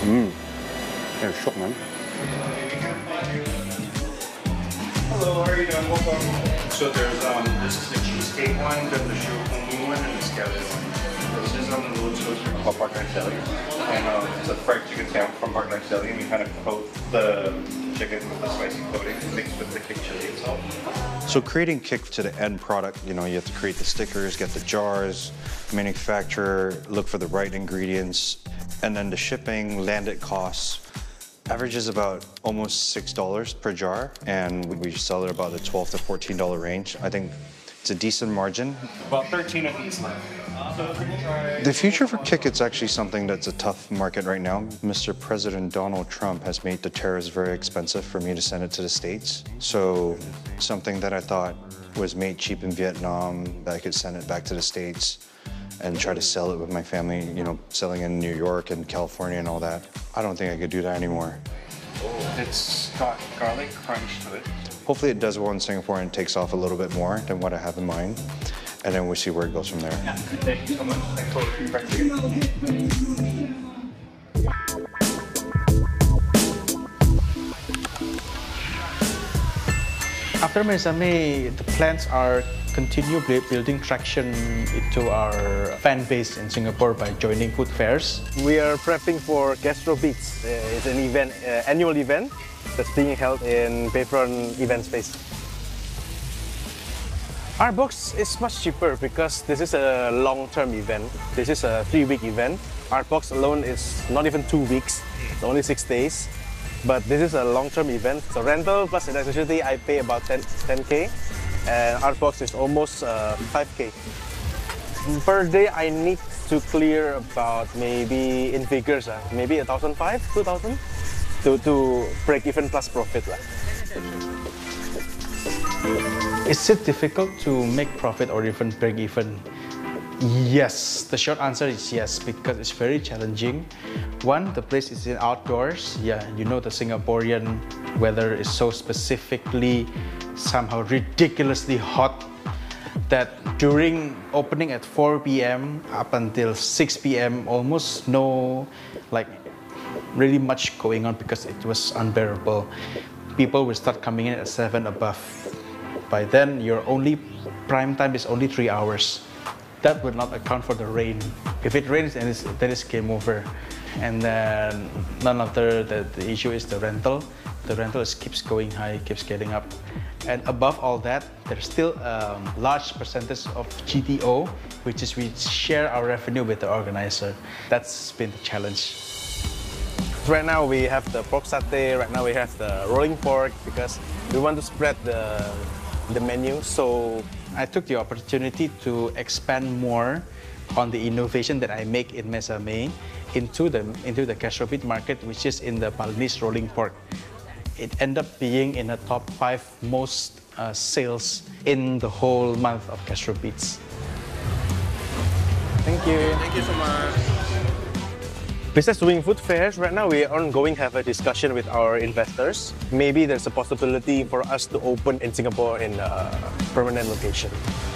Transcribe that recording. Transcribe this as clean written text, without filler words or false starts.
They're shook, man. Hello, how are you doing? Welcome. So there's this is the cheesecake one, then the shoyu one, and the scallion one. This is on the road toaster called Park Night Deli, and it's a fried chicken sandwich from Park Night Deli, and we kind of coat the chicken with the spicy coating mixed with the kick chili itself. So creating Kick to the end product, you know, you have to create the stickers, get the jars, manufacture, look for the right ingredients, and then the shipping, landed costs averages about almost $6 per jar, and we sell it about the $12 to $14 range. I think it's a decent margin. About 13 of these left. The future for Kick, it's actually something that's a tough market right now. Mr. President Donald Trump has made the tariffs very expensive for me to send it to the States. So something that I thought was made cheap in Vietnam, that I could send it back to the States and try to sell it with my family, you know, selling in New York and California and all that. I don't think I could do that anymore. It's got garlic crunch to it. Hopefully it does well in Singapore and takes off a little bit more than what I have in mind. And then we'll see where it goes from there. Yeah. Thank you so much. Thanks for your fried chicken. After Mesame, the plans are continue building traction into our fan base in Singapore by joining food fairs. We are prepping for Gastro Beats. It's an event, annual event that's being held in Bayfront event space. Our box is much cheaper because this is a long-term event. This is a 3-week event. Our box alone is not even 2 weeks, it's only 6 days. But this is a long-term event. So rental plus electricity, I pay about 10K. And our box is almost 5K. Per day, I need to clear about maybe in figures, maybe 1,500, 2,000 to break even plus profit. Is it difficult to make profit or even break even? Yes, the short answer is yes, because it's very challenging. One, the place is in outdoors. Yeah, you know the Singaporean weather is so specifically somehow ridiculously hot that during opening at 4 p.m. up until 6 p.m. almost no really much going on because it was unbearable. People will start coming in at 7 above. By then, your only prime time is only 3 hours. That would not account for the rain. If it rains, then it's game over. And then the issue is the rental. The rental keeps going high, keeps getting up. And above all that, there's still a large percentage of GTO, which is we share our revenue with the organizer. That's been the challenge. Right now we have the pork satay, right now we have the rolling pork because we want to spread the menu. So I took the opportunity to expand more on the innovation that I make in Mesame into the Gastro Beat market, which is in the Balinese rolling pork. It ended up being in the top 5 most sales in the whole month of Gastro Beats. Thank you. Thank you so much. Besides doing food fairs, right now we are ongoing have a discussion with our investors. Maybe there's a possibility for us to open in Singapore in a permanent location.